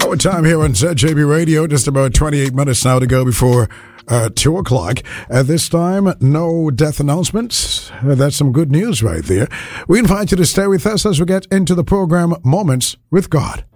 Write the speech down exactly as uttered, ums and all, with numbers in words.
Our time here on Z J B Radio, just about twenty-eight minutes now to go before uh, two o'clock. At this time, no death announcements. Uh, that's some good news right there. We invite you to stay with us as we get into the program Moments with God.